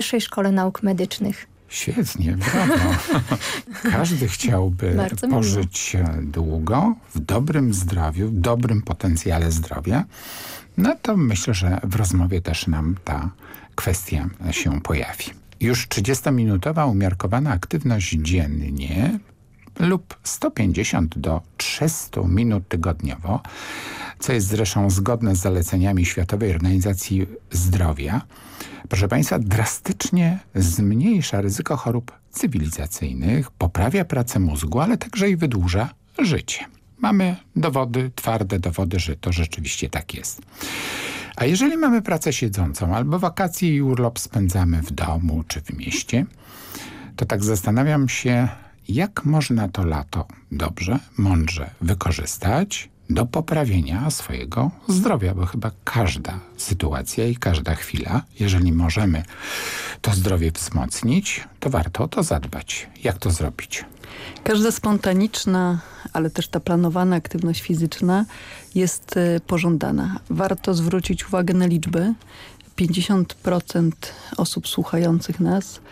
Wyższej Szkole Nauk Medycznych. Świetnie, brawo. Każdy chciałby pożyć długo, w dobrym zdrowiu, w dobrym potencjale zdrowia. No to myślę, że w rozmowie też nam ta kwestia się pojawi. Już 30-minutowa umiarkowana aktywność dziennie lub 150 do 300 minut tygodniowo, co jest zresztą zgodne z zaleceniami Światowej Organizacji Zdrowia, proszę Państwa, drastycznie zmniejsza ryzyko chorób cywilizacyjnych, poprawia pracę mózgu, ale także i wydłuża życie. Mamy dowody, twarde dowody, że to rzeczywiście tak jest. A jeżeli mamy pracę siedzącą albo wakacje i urlop spędzamy w domu czy w mieście, to tak zastanawiam się, jak można to lato dobrze, mądrze wykorzystać do poprawienia swojego zdrowia, bo chyba każda sytuacja i każda chwila, jeżeli możemy to zdrowie wzmocnić, to warto o to zadbać. Jak to zrobić? Każda spontaniczna, ale też ta planowana aktywność fizyczna jest pożądana. Warto zwrócić uwagę na liczby. 50% osób słuchających nas,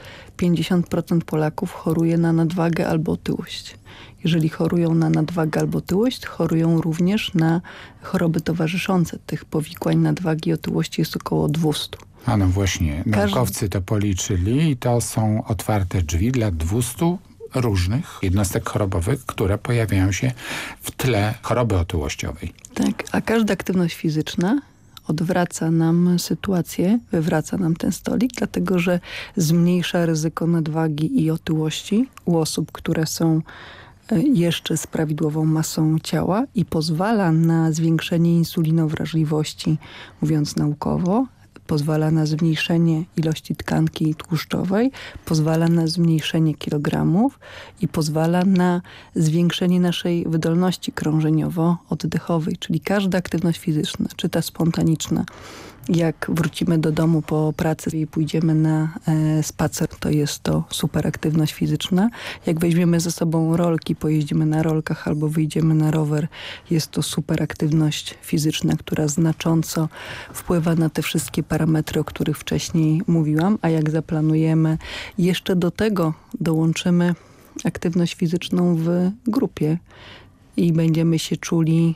50% Polaków choruje na nadwagę albo otyłość. Jeżeli chorują na nadwagę albo otyłość, chorują również na choroby towarzyszące. Tych powikłań nadwagi i otyłości jest około 200. A no właśnie, naukowcy to policzyli i to są otwarte drzwi dla 200 różnych jednostek chorobowych, które pojawiają się w tle choroby otyłościowej. Tak, a każda aktywność fizyczna odwraca nam sytuację, wywraca nam ten stolik, dlatego że zmniejsza ryzyko nadwagi i otyłości u osób, które są jeszcze z prawidłową masą ciała i pozwala na zwiększenie insulinowrażliwości, mówiąc naukowo, pozwala na zmniejszenie ilości tkanki tłuszczowej, pozwala na zmniejszenie kilogramów i pozwala na zwiększenie naszej wydolności krążeniowo-oddechowej, czyli każda aktywność fizyczna, czy ta spontaniczna, jak wrócimy do domu po pracy i pójdziemy na spacer, to jest to super aktywność fizyczna. Jak weźmiemy ze sobą rolki, pojeździmy na rolkach albo wyjdziemy na rower, jest to super aktywność fizyczna, która znacząco wpływa na te wszystkie parametry, o których wcześniej mówiłam. A jak zaplanujemy, jeszcze do tego dołączymy aktywność fizyczną w grupie, i będziemy się czuli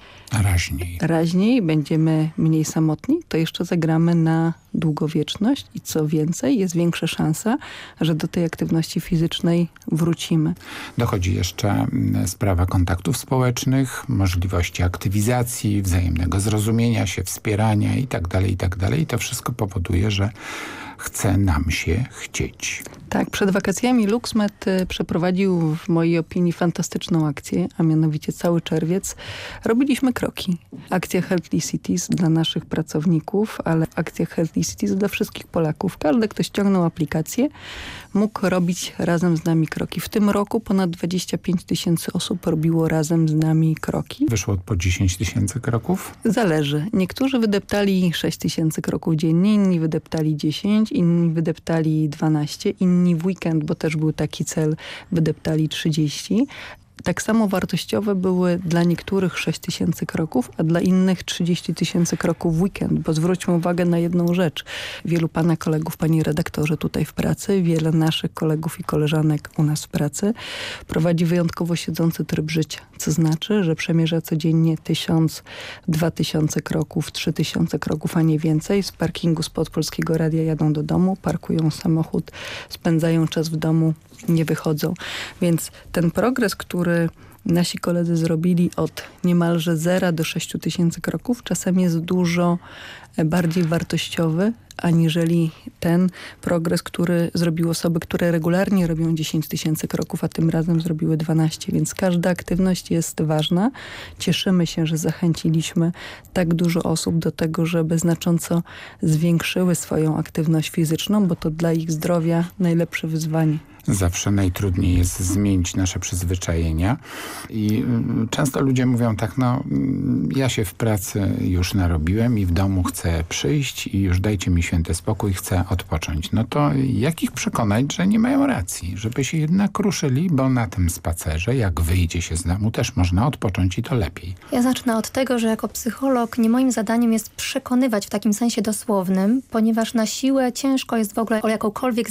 raźniej, będziemy mniej samotni, to jeszcze zagramy na długowieczność i co więcej, jest większa szansa, że do tej aktywności fizycznej wrócimy. Dochodzi jeszcze sprawa kontaktów społecznych, możliwości aktywizacji, wzajemnego zrozumienia się, wspierania itd., itd. I to wszystko powoduje, że chce nam się chcieć. Tak, przed wakacjami LuxMed przeprowadził w mojej opinii fantastyczną akcję, a mianowicie cały czerwiec robiliśmy kroki. Akcja Healthy Cities dla naszych pracowników, ale akcja Healthy Cities dla wszystkich Polaków. Każdy, kto ściągnął aplikację, mógł robić razem z nami kroki. W tym roku ponad 25 000 osób robiło razem z nami kroki. Wyszło po 10 000 kroków? Zależy. Niektórzy wydeptali 6 000 kroków dziennie, inni wydeptali 10, inni wydeptali 12, inni w weekend, bo też był taki cel, wydeptali 30. Tak samo wartościowe były dla niektórych 6 000 kroków, a dla innych 30 000 kroków w weekend, bo zwróćmy uwagę na jedną rzecz. Wielu pana kolegów, panie redaktorze, tutaj w pracy, wiele naszych kolegów i koleżanek u nas w pracy prowadzi wyjątkowo siedzący tryb życia, co znaczy, że przemierza codziennie 1000, 2000 kroków, 3000 kroków, a nie więcej. Z parkingu spod Polskiego Radia jadą do domu, parkują samochód, spędzają czas w domu, nie wychodzą. Więc ten progres, który nasi koledzy zrobili od niemalże 0 do 6 000 kroków, czasem jest dużo bardziej wartościowy, aniżeli ten progres, który zrobiły osoby, które regularnie robią 10 000 kroków, a tym razem zrobiły 12. Więc każda aktywność jest ważna. Cieszymy się, że zachęciliśmy tak dużo osób do tego, żeby znacząco zwiększyły swoją aktywność fizyczną, bo to dla ich zdrowia najlepsze wyzwanie. Zawsze najtrudniej jest zmienić nasze przyzwyczajenia i często ludzie mówią tak, no ja się w pracy już narobiłem i w domu chcę przyjść i już dajcie mi święty spokój, chcę odpocząć. No to jak ich przekonać, że nie mają racji, żeby się jednak ruszyli, bo na tym spacerze, jak wyjdzie się z domu, też można odpocząć i to lepiej. Ja zacznę od tego, że jako psycholog nie moim zadaniem jest przekonywać w takim sensie dosłownym, ponieważ na siłę ciężko jest w ogóle o jakąkolwiek